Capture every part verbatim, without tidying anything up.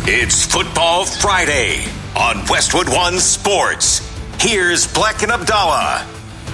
It's Football Friday on Westwood One Sports. Here's Black and Abdallah.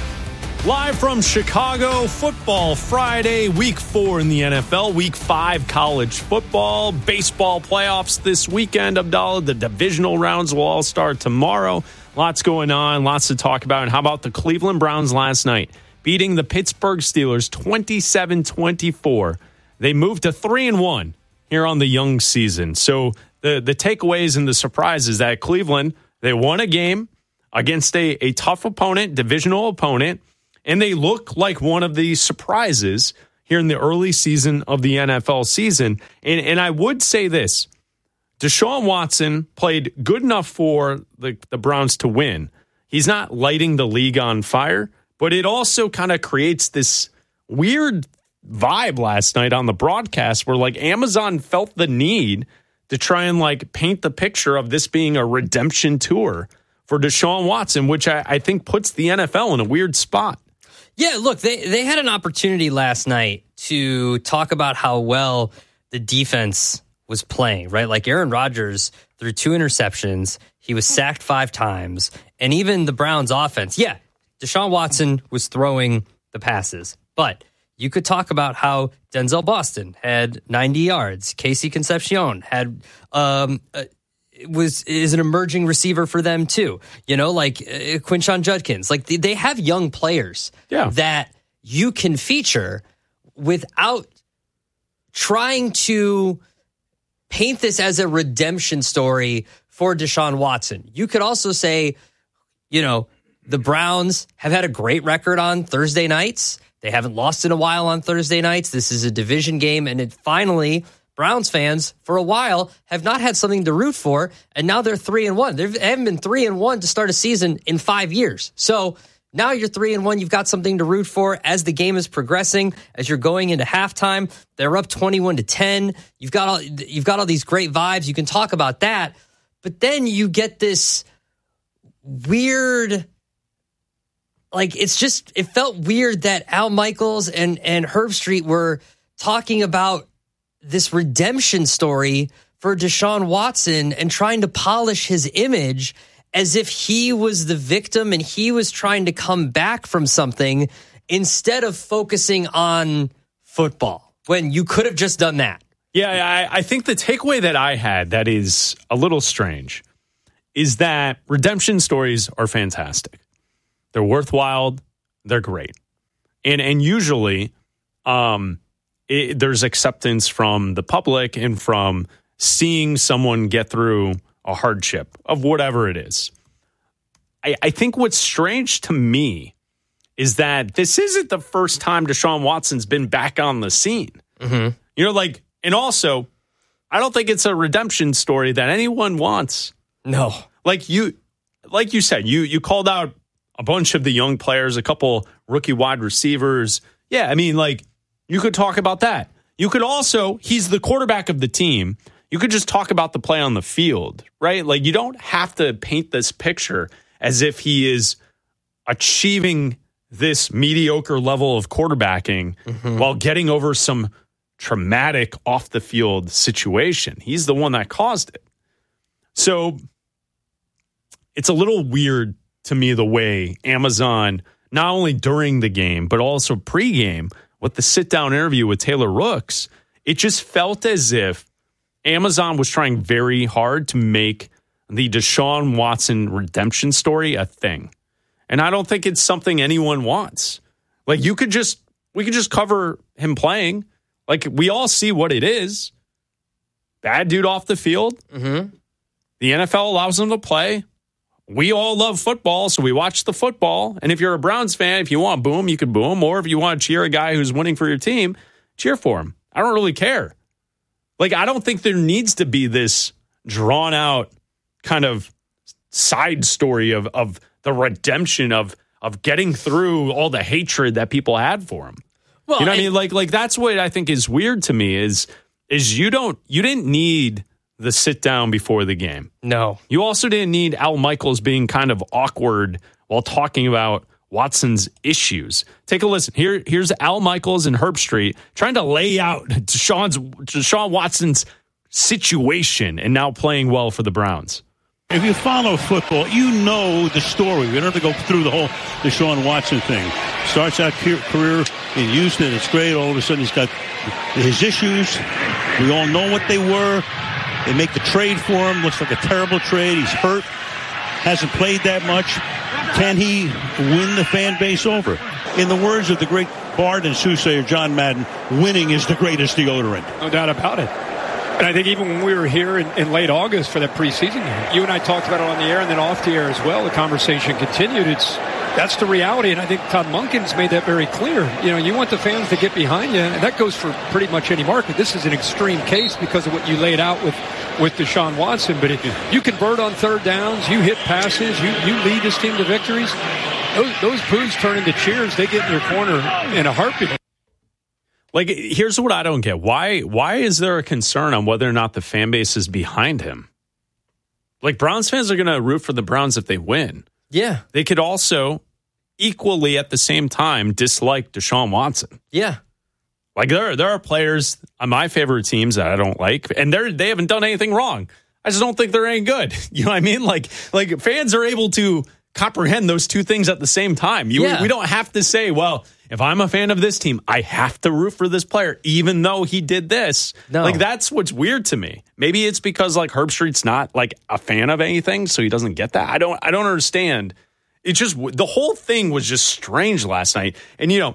Live from Chicago, Football Friday, week four in the N F L, week five college football, baseball playoffs this weekend, Abdallah. The divisional rounds will all start tomorrow. Lots going on, lots to talk about. And how about the Cleveland Browns last night, beating the Pittsburgh Steelers twenty-seven twenty-four. They moved to three and one here on the young season. So the, the takeaways and the surprises that Cleveland, they won a game against a, a tough opponent, divisional opponent, and they look like one of the surprises here in the early season of the N F L season. And, and I would say this, Deshaun Watson played good enough for the, the Browns to win. He's not lighting the league on fire, but it also kind of creates this weird vibe last night on the broadcast where like Amazon felt the need to try and like paint the picture of this being a redemption tour for Deshaun Watson, which I, I think puts the N F L in a weird spot. Yeah, look, they, they had an opportunity last night to talk about how well the defense was playing, right? Like Aaron Rodgers threw two interceptions. He was sacked five times. And even the Browns offense, yeah, Deshaun Watson was throwing the passes. But you could talk about how Denzel Boston had ninety yards. Casey Concepcion had um, uh, was is an emerging receiver for them too. You know, like uh, Quinshon Judkins. Like they, they have young players yeah. that you can feature without trying to paint this as a redemption story for Deshaun Watson. You could also say, you know, the Browns have had a great record on Thursday nights. They haven't lost in a while on Thursday nights. This is a division game, and it finally, Browns fans, for a while, have not had something to root for, and now they're three and one. They haven't been three and one to start a season in five years. So now you're three and one. You've got something to root for as the game is progressing. As you're going into halftime, they're up twenty-one to ten. You've got all you've got all these great vibes. You can talk about that, but then you get this weird. Like, it's just, it felt weird that Al Michaels and, and Herb Street were talking about this redemption story for Deshaun Watson and trying to polish his image as if he was the victim and he was trying to come back from something instead of focusing on football, when you could have just done that. Yeah, I, I think the takeaway that I had that is a little strange is that redemption stories are fantastic. They're worthwhile. They're great. And and usually um, it, there's acceptance from the public and from seeing someone get through a hardship of whatever it is. I, I think what's strange to me is that this isn't the first time Deshaun Watson's been back on the scene. Mm-hmm. You know, like, and also, I don't think it's a redemption story that anyone wants. No. Like you, like you said, you you called out a bunch of the young players, a couple rookie wide receivers. Yeah, I mean, like, you could talk about that. You could also, he's the quarterback of the team. You could just talk about the play on the field, right? Like, you don't have to paint this picture as if he is achieving this mediocre level of quarterbacking mm-hmm. while getting over some traumatic off-the-field situation. He's the one that caused it. So it's a little weird to me the way Amazon, not only during the game, but also pregame with the sit-down interview with Taylor Rooks, it just felt as if Amazon was trying very hard to make the Deshaun Watson redemption story a thing. And I don't think it's something anyone wants. Like, you could just, we could just cover him playing. Like, we all see what it is. Bad dude off the field. Mm-hmm. The N F L allows him to play. We all love football, so we watch the football. And if you're a Browns fan, if you want boom, you can boom. Or if you want to cheer a guy who's winning for your team, cheer for him. I don't really care. Like, I don't think there needs to be this drawn out kind of side story of, of the redemption of, of getting through all the hatred that people had for him. Well, you know what I mean? Like, like that's what I think is weird to me is, is you don't, you didn't need the sit down before the game. No. You also didn't need Al Michaels being kind of awkward while talking about Watson's issues. Take a listen. Here, here's Al Michaels and Herb Street trying to lay out Deshaun's, Deshaun Watson's situation and now playing well for the Browns. If you follow football, you know the story. We don't have to go through the whole Deshaun Watson thing. Starts out career in Houston. It's great. All of a sudden, he's got his issues. We all know what they were. They make the trade for him. Looks like a terrible trade. He's hurt. Hasn't played that much. Can he win the fan base over? In the words of the great bard and soothsayer John Madden, winning is the greatest deodorant. No doubt about it. And I think even when we were here in, in late August for that preseason game, you and I talked about it on the air and then off the air as well. The conversation continued. It's that's the reality, and I think Todd Monken's made that very clear. You know, you want the fans to get behind you, and that goes for pretty much any market. This is an extreme case because of what you laid out with, with Deshaun Watson. But if you convert on third downs, you hit passes, you, you lead this team to victories, those, those boos turn into cheers. They get in your corner in a heartbeat. Like, here's what I don't get. Why why is there a concern on whether or not the fan base is behind him? Like, Browns fans are going to root for the Browns if they win. Yeah. They could also equally at the same time dislike Deshaun Watson. Yeah. Like, there, there are players on my favorite teams that I don't like, and they're, they haven't done anything wrong. I just don't think they're any good. You know what I mean? Like, like fans are able to comprehend those two things at the same time. You, yeah. We don't have to say, well, if I'm a fan of this team, I have to root for this player, even though he did this. No. Like, that's what's weird to me. Maybe it's because, like, Herb Street's not, like, a fan of anything, so he doesn't get that. I don't I don't understand. It's just, the whole thing was just strange last night. And, you know,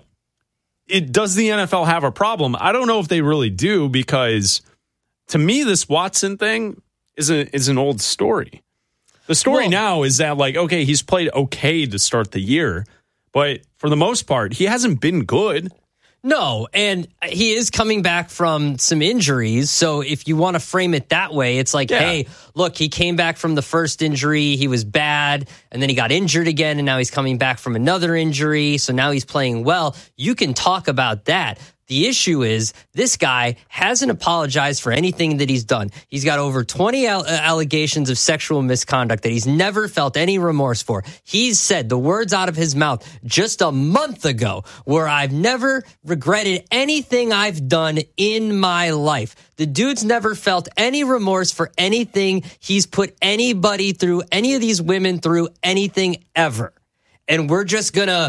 it does the N F L have a problem? I don't know if they really do, because to me, this Watson thing is, a, is an old story. The story well, now is that, like, okay, he's played okay to start the year, but for the most part, he hasn't been good. No, and he is coming back from some injuries. So if you want to frame it that way, it's like, yeah. hey, look, he came back from the first injury. He was bad, and then he got injured again, and now he's coming back from another injury. So now he's playing well. You can talk about that. The issue is this guy hasn't apologized for anything that he's done. He's got over twenty al- allegations of sexual misconduct that he's never felt any remorse for. He's said the words out of his mouth just a month ago where I've never regretted anything I've done in my life. The dude's never felt any remorse for anything he's put anybody through, any of these women through, anything ever. And we're just going to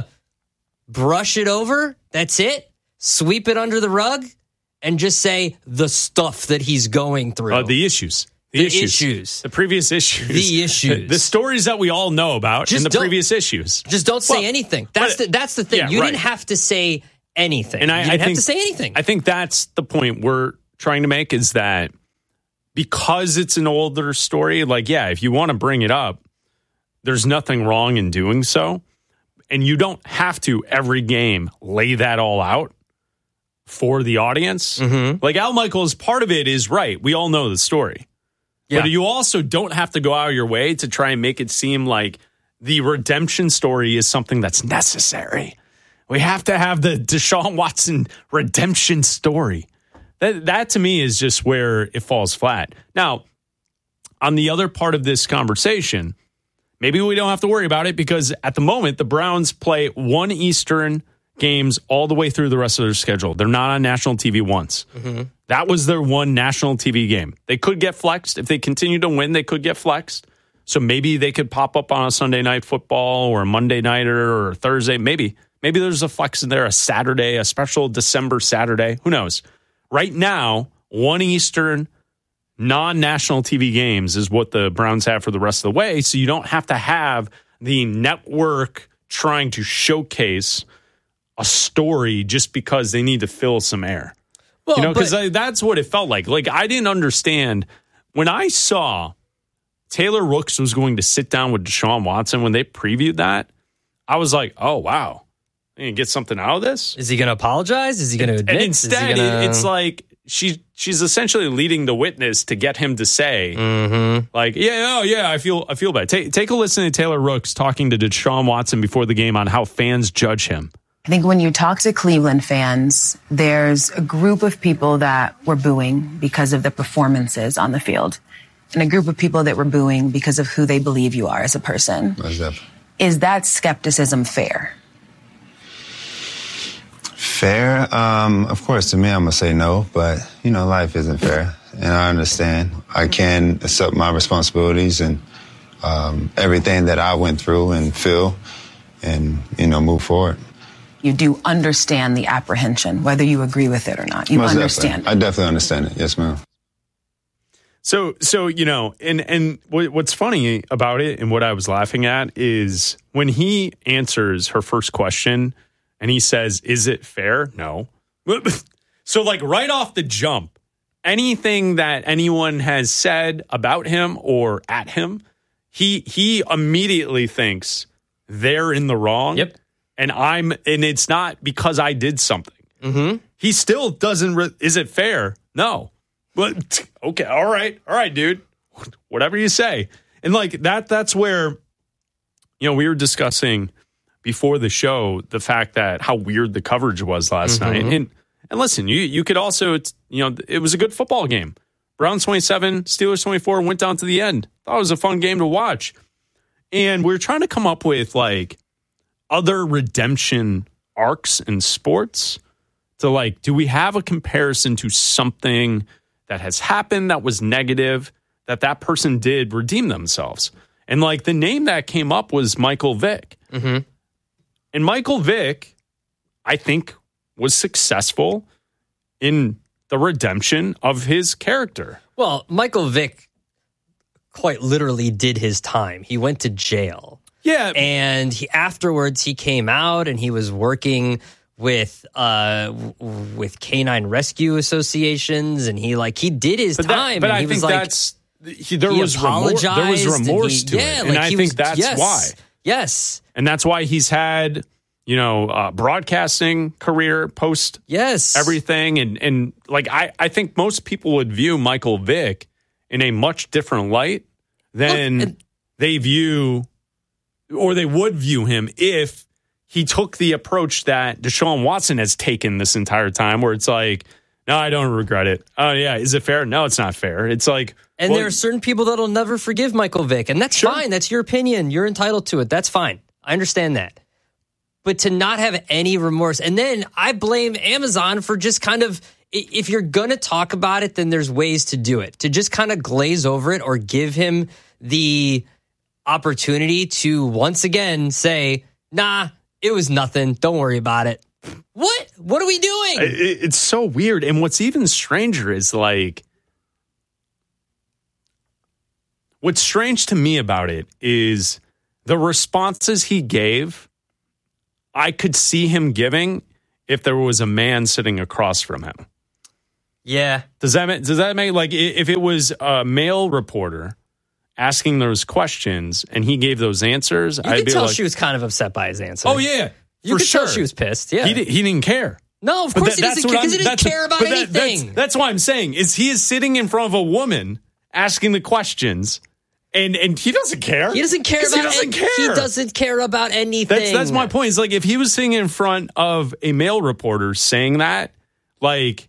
brush it over? That's it? Sweep it under the rug and just say the stuff that he's going through. Uh, the issues. The, the issues. issues. The previous issues. The issues. The, the stories that we all know about just in the previous issues. Just don't say well, anything. That's the, that's the thing. Yeah, you right. didn't have to say anything. And I, you didn't I think, have to say anything. I think that's the point we're trying to make, is that because it's an older story, like, yeah, if you want to bring it up, there's nothing wrong in doing so. And you don't have to every game lay that all out for the audience. Mm-hmm. Like, Al Michaels, part of it is right. We all know the story. Yeah. But you also don't have to go out of your way to try and make it seem like the redemption story is something that's necessary. We have to have the Deshaun Watson redemption story. That, that to me is just where it falls flat. Now, on the other part of this conversation, maybe we don't have to worry about it, because at the moment, the Browns play one Eastern games all the way through the rest of their schedule. They're not on national T V once. Mm-hmm. That was their one national T V game. They could get flexed. If they continue to win, they could get flexed. So maybe they could pop up on a Sunday night football or a Monday nighter or a Thursday. Maybe. Maybe there's a flex in there, a Saturday, a special December Saturday. Who knows? Right now, one Eastern non-national T V games is what the Browns have for the rest of the way. So you don't have to have the network trying to showcase a story just because they need to fill some air. Well, you know, because that's what it felt like. Like, I didn't understand when I saw Taylor Rooks was going to sit down with Deshaun Watson when they previewed that. I was like, oh, wow. You get something out of this? Is he going to apologize? Is he going to admit? And instead, gonna... it's like she she's essentially leading the witness to get him to say, mm-hmm. like, yeah, oh, yeah, I feel I feel bad. Take, take a listen to Taylor Rooks talking to Deshaun Watson before the game on how fans judge him. I think when you talk to Cleveland fans, there's a group of people that were booing because of the performances on the field, and a group of people that were booing because of who they believe you are as a person. Is that skepticism fair? Fair? Um, of course, to me, I'm going to say no, but, you know, life isn't fair. and I understand. I can accept my responsibilities and um, everything that I went through and feel and, you know, move forward. You do understand the apprehension, whether you agree with it or not. You Most understand definitely. I definitely understand it. Yes, ma'am. So, so you know, and and what's funny about it and what I was laughing at is when he answers her first question and he says, "Is it fair?" No. So, like right off the jump, anything that anyone has said about him or at him, he he immediately thinks they're in the wrong. Yep. And I'm, and it's not because I did something. Mm-hmm. He still doesn't. Re- is it fair? No. But okay, all right, all right, dude. Whatever you say. And like that. That's where, you know, we were discussing before the show the fact that how weird the coverage was last Mm-hmm. night. And and listen, you you could also, it's, you know, it was a good football game. Browns twenty-seven, Steelers twenty-four, went down to the end. Thought it was a fun game to watch. And we we're trying to come up with like other redemption arcs in sports to like, do we have a comparison to something that has happened that was negative that that person did redeem themselves? And like the name that came up was Michael Vick. Mm-hmm. And Michael Vick, I think, was successful in the redemption of his character. Well, Michael Vick quite literally did his time. He went to jail. Yeah. And he, afterwards, he came out and he was working with uh, w- with canine rescue associations, and he like he did his but time. That, but and I he think was like, that's he, there he was remorse. There was apologized remorse and to he- it, yeah, and like I he think was- that's yes, why. Yes, and that's why he's had, you know, uh, broadcasting career post yes everything, and and like I I think most people would view Michael Vick in a much different light than Look, and- they view, or they would view him if he took the approach that Deshaun Watson has taken this entire time, where it's like, no, I don't regret it. Oh, yeah. Is it fair? No, it's not fair. It's like, And well, there are certain people that'll never forgive Michael Vick, and that's Sure. fine. That's your opinion. You're entitled to it. That's fine. I understand that. But to not have any remorse, and then I blame Amazon for just kind of, i- if you're going to talk about it, then there's ways to do it. To just kind of glaze over it or give him the opportunity to once again say, nah, it was nothing. Don't worry about it. What? What are we doing? it- it's so weird. And what's even stranger is like, what's strange to me about it is the responses he gave, I could see him giving if there was a man sitting across from him. Yeah. Does that make, does that make like i- if it was a male reporter asking those questions and he gave those answers, You I'd could be tell like, she was kind of upset by his answer. oh yeah, You for could sure. tell she was pissed. Yeah. He, di- he didn't care. No, of But course that- he that's doesn't what because he I'm- didn't that's- care about but that- anything. That's, that's why I'm saying is he is sitting in front of a woman asking the questions, and and he doesn't care. He doesn't care 'Cause about he doesn't an- care. He doesn't care about anything. That's that's my point. Is like if he was sitting in front of a male reporter saying that, like,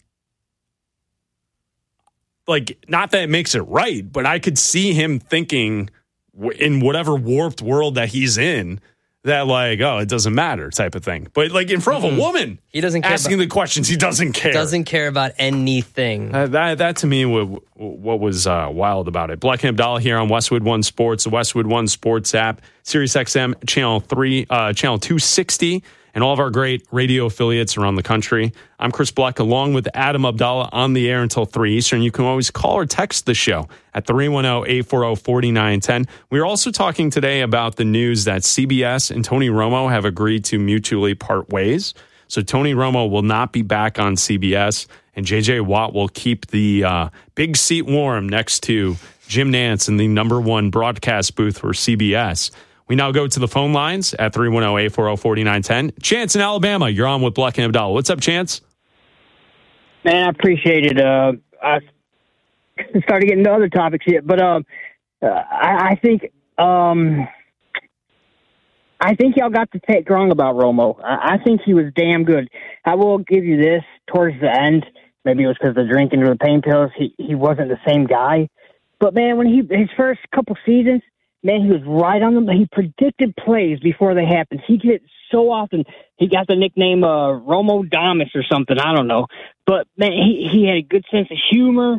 like not that it makes it right, but I could see him thinking w- in whatever warped world that he's in that like, oh, it doesn't matter type of thing. But like in front of a woman, He doesn't care asking about- the questions, he doesn't care. Doesn't care about anything. Uh, that, that to me, what, what was uh, wild about it. Black and Abdallah here on Westwood One Sports, the Westwood One Sports app, Sirius X M channel three, uh, channel two sixty, and all of our great radio affiliates around the country. I'm Chris Black, along with Adam Abdallah, on the air until three Eastern. You can always call or text the show at three one zero, eight four zero, four nine one zero. We're also talking today about the news that C B S and Tony Romo have agreed to mutually part ways. So Tony Romo will not be back on C B S, and J J Watt will keep the uh, big seat warm next to Jim Nantz in the number one broadcast booth for C B S. We now go to the phone lines at three one zero, eight four zero, four nine one zero. Chance in Alabama, you're on with Black and Abdallah. What's up, Chance? Man, I appreciate it. Uh, I started getting to other topics here, but um, uh, I, I think um, I think y'all got the take wrong about Romo. I, I think he was damn good. I will give you this. Towards the end, maybe it was because of the drinking or the pain pills. He he wasn't the same guy. But man, when he his first couple seasons, man, he was right on them. He predicted plays before they happened. He did it so often. He got the nickname uh, Romo Damas or something. I don't know. But, man, he, he had a good sense of humor.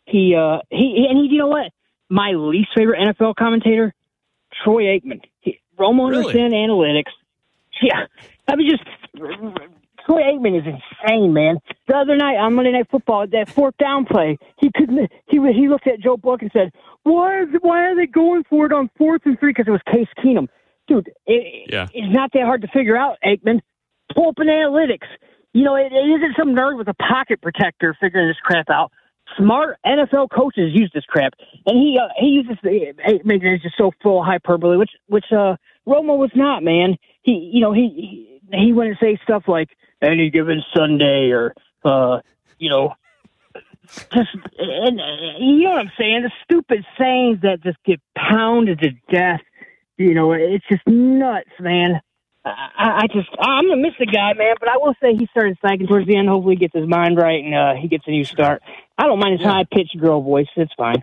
he, uh, he, and he, you know what? My least favorite N F L commentator, Troy Aikman. He, Romo Really? understand analytics. Yeah. I mean, just, Troy Aikman is insane, man. The other night on Monday Night Football, that fourth down play, he couldn't, he, he looked at Joe Buck and said, why, is, why are they going for it on fourth and three? Because it was Case Keenum. Dude, it, Yeah. it's not that hard to figure out, Aikman. Pull up in analytics. You know, it, it isn't some nerd with a pocket protector figuring this crap out. Smart N F L coaches use this crap, and he uh, he uses the Aikman is just so full of hyperbole, which which uh, Romo was not, man. He you know he he, he wouldn't say stuff like any given Sunday or uh, you know just and uh, you know what I'm saying, the stupid sayings that just get pounded to death. You know, it's just nuts, man. I, I just, I'm going to miss the guy, man, but I will say he started psyching towards the end. Hopefully he gets his mind right and uh, he gets a new start. I don't mind his yeah. high-pitched girl voice. It's fine.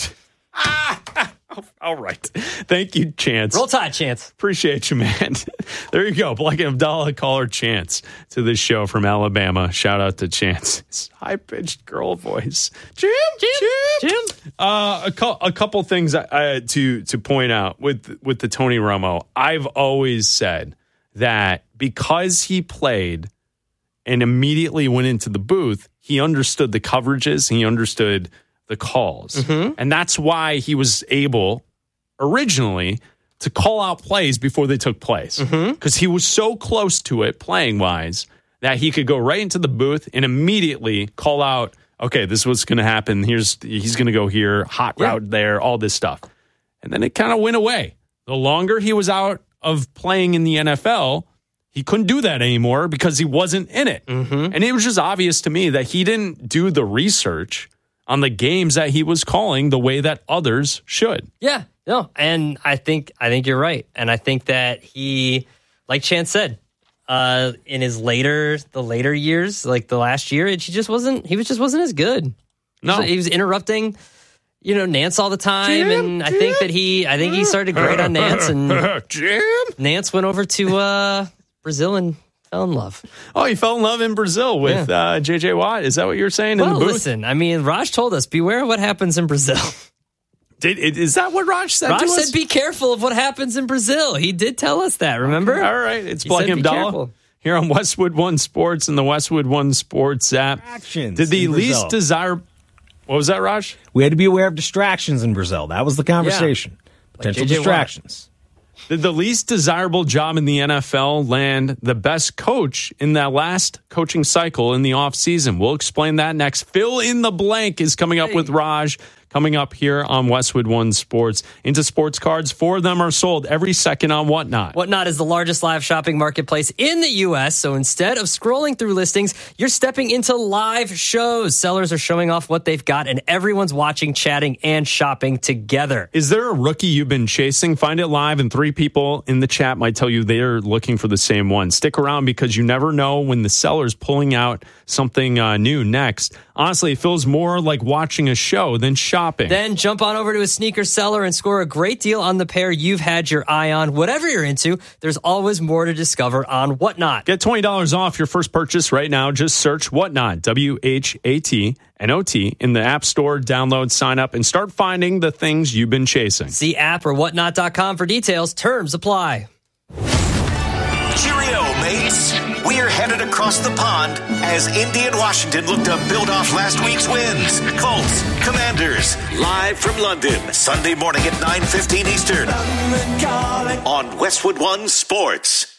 All right. Thank you, Chance. Roll Tide, Chance. Appreciate you, man. There you go. Black and Abdallah, caller Chance to this show from Alabama. Shout out to Chance. His high-pitched girl voice. Jim, Jim, Jim. Jim. Uh, a, co- a couple things uh, to to point out with with the Tony Romo. I've always said that because he played and immediately went into the booth, he understood the coverages, he understood the calls. Mm-hmm. And that's why he was able originally to call out plays before they took place. Because mm-hmm. he was so close to it playing-wise that he could go right into the booth and immediately call out, okay, this is what's going to happen. Here's he's going to go here, hot yeah. route there, all this stuff. And then it kind of went away. The longer he was out of playing in the N F L, he couldn't do that anymore because he wasn't in it. Mm-hmm. And it was just obvious to me that he didn't do the research on the games that he was calling the way that others should. Yeah, no, and I think I think you're right. And I think that he, like Chance said, uh, in his later, the later years, like the last year, he just wasn't, he was just wasn't as good. No. He was, he was interrupting, you know, Nance all the time. Jim, and I Jim, think that he, I think he started great on Nance. And Jim. Nance went over to uh, Brazil and fell in love. Oh, he fell in love in Brazil with yeah. uh, J J Watt. Is that what you're saying well, in the booth? Listen, I mean, Raj told us, beware of what happens in Brazil. Did, is that what Raj said Raj to said, us? be careful of what happens in Brazil. He did tell us that, remember? Okay. All right. It's he Black said, and Abdallah here on Westwood One Sports and the Westwood One Sports app. Did the least desirable... What was that, Raj? We had to be aware of distractions in Brazil. That was the conversation. Yeah. Potential like distractions. Did the least desirable job in the N F L land the best coach in that last coaching cycle in the offseason? We'll explain that next. Fill in the blank is coming up hey. with Raj. Coming up here on Westwood One Sports. Into sports cards, four of them are sold every second on Whatnot. Whatnot is the largest live shopping marketplace in the U S, so instead of scrolling through listings, you're stepping into live shows. Sellers are showing off what they've got, and everyone's watching, chatting, and shopping together. Is there a rookie you've been chasing? Find it live, and three people in the chat might tell you they're looking for the same one. Stick around because you never know when the seller's pulling out something uh, new next. Honestly, it feels more like watching a show than shopping. Then jump on over to a sneaker seller and score a great deal on the pair you've had your eye on. Whatever you're into, there's always more to discover on Whatnot. Get twenty dollars off your first purchase right now. Just search Whatnot, W H A T N O T, in the App Store. Download, sign up, and start finding the things you've been chasing. See app or whatnot dot com for details. Terms apply. Cheerio, mates. We're headed across the pond as Indy and Washington look to build off last week's wins. Colts, Commanders, live from London, Sunday morning at nine fifteen Eastern on Westwood One Sports.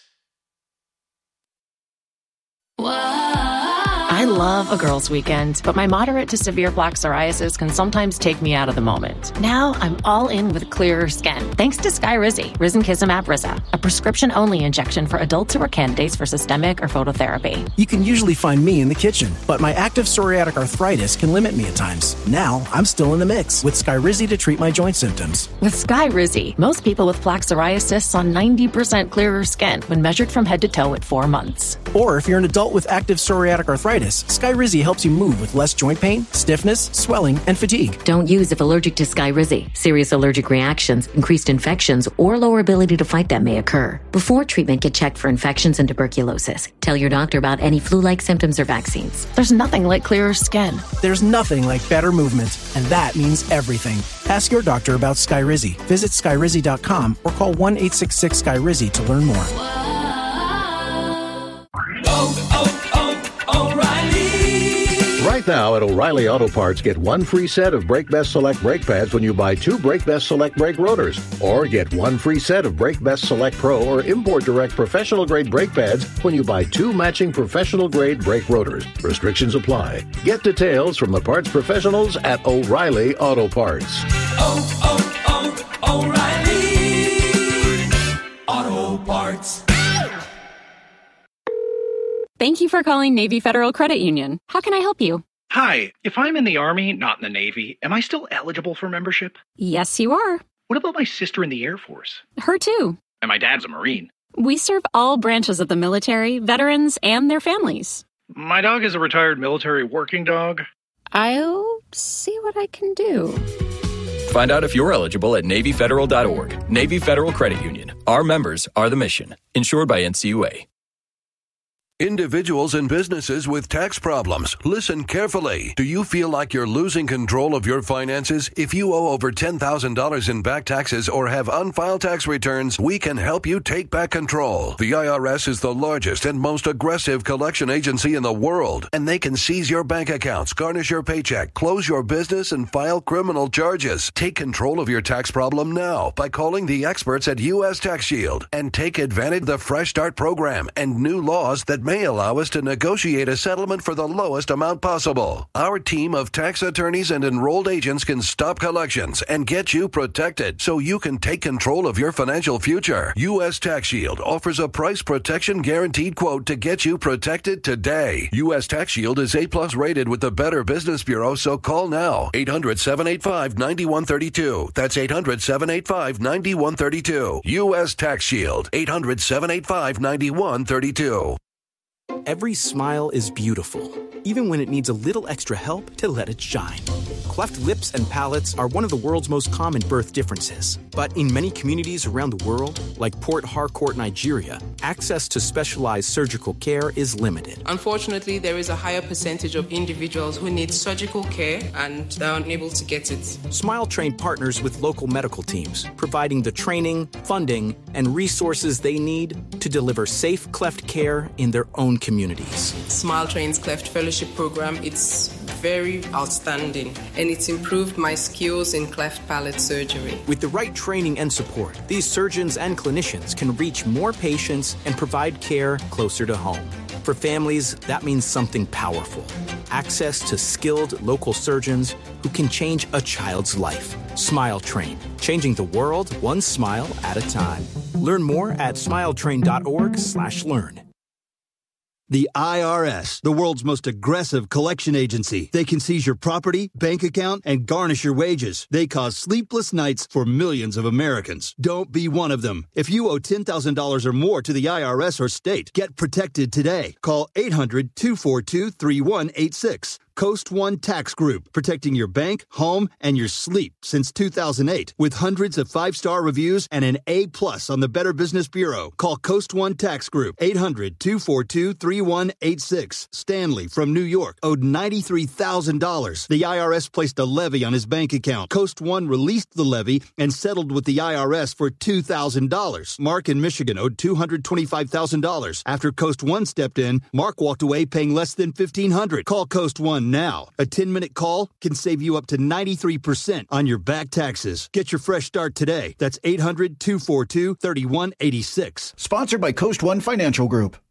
I love a girls' weekend, but my moderate to severe plaque psoriasis can sometimes take me out of the moment. Now I'm all in with clearer skin, thanks to Skyrizi, Risankizumab Riza, a prescription-only injection for adults who are candidates for systemic or phototherapy. You can usually find me in the kitchen, but my active psoriatic arthritis can limit me at times. Now I'm still in the mix with Skyrizi to treat my joint symptoms. With Skyrizi, most people with plaque psoriasis saw ninety percent clearer skin when measured from head to toe at four months. Or if you're an adult with active psoriatic arthritis, stiffness, Skyrizi helps you move with less joint pain, stiffness, swelling, and fatigue. Don't use if allergic to Skyrizi. Serious allergic reactions, increased infections, or lower ability to fight them may occur. Before treatment, get checked for infections and tuberculosis. Tell your doctor about any flu-like symptoms or vaccines. There's nothing like clearer skin. There's nothing like better movement, and that means everything. Ask your doctor about Skyrizi. Visit Skyrizi dot com or call one eight six six Sky Rizzi to learn more. Oh, oh, oh, O'Reilly! Right now at O'Reilly Auto Parts, get one free set of Brake Best Select brake pads when you buy two Brake Best Select brake rotors. Or get one free set of Brake Best Select Pro or Import Direct professional grade brake pads when you buy two matching professional grade brake rotors. Restrictions apply. Get details from the parts professionals at O'Reilly Auto Parts. Oh, oh, oh, O'Reilly Auto Parts. Thank you for calling Navy Federal Credit Union. How can I help you? Hi, if I'm in the Army, not in the Navy, am I still eligible for membership? Yes, you are. What about my sister in the Air Force? Her too. And my dad's a Marine. We serve all branches of the military, veterans, and their families. My dog is a retired military working dog. I'll see what I can do. Find out if you're eligible at Navy Federal dot org. Navy Federal Credit Union. Our members are the mission. Insured by N C U A. Individuals and businesses with tax problems, listen carefully. Do you feel like you're losing control of your finances? If you owe over ten thousand dollars in back taxes or have unfiled tax returns, we can help you take back control. The I R S is the largest and most aggressive collection agency in the world, and they can seize your bank accounts, garnish your paycheck, close your business, and file criminal charges. Take control of your tax problem now by calling the experts at U S Tax Shield and take advantage of the Fresh Start program and new laws that may allow us to negotiate a settlement for the lowest amount possible. Our team of tax attorneys and enrolled agents can stop collections and get you protected so you can take control of your financial future. U S Tax Shield offers a price protection guaranteed quote to get you protected today. U S Tax Shield is A plus rated with the Better Business Bureau, so call now. eight hundred, seven eight five, nine one three two. That's eight hundred, seven eight five, nine one three two. U S Tax Shield. eight hundred, seven eight five, nine one three two. Every smile is beautiful, even when it needs a little extra help to let it shine. Cleft lips and palates are one of the world's most common birth differences. But in many communities around the world, like Port Harcourt, Nigeria, access to specialized surgical care is limited. Unfortunately, there is a higher percentage of individuals who need surgical care and they're unable to get it. Smile Train partners with local medical teams, providing the training, funding, and resources they need to deliver safe cleft care in their own communities. Smile Train's Cleft Fellowship Program, it's very outstanding, and it's improved my skills in cleft palate surgery. With the right training and support, these surgeons and clinicians can reach more patients and provide care closer to home. For families, that means something powerful. Access to skilled local surgeons who can change a child's life. Smile Train, changing the world one smile at a time. Learn more at smiletrain dot org slash learn. The I R S, the world's most aggressive collection agency. They can seize your property, bank account, and garnish your wages. They cause sleepless nights for millions of Americans. Don't be one of them. If you owe ten thousand dollars or more to the I R S or state, get protected today. Call eight hundred, two four two, three one eight six. Coast One Tax Group, protecting your bank, home, and your sleep since two thousand eight. With hundreds of five-star reviews and an A plus on the Better Business Bureau. Call Coast One Tax Group, eight hundred, two four two, three one eight six. Stanley from New York owed ninety-three thousand dollars. The I R S placed a levy on his bank account. Coast One released the levy and settled with the I R S for two thousand dollars. Mark in Michigan owed two hundred twenty-five thousand dollars. After Coast One stepped in, Mark walked away paying less than fifteen hundred dollars. Call Coast One now. A ten-minute call can save you up to ninety-three percent on your back taxes. Get your fresh start today. That's eight hundred, two four two, three one eight six. Sponsored by Coast One Financial Group.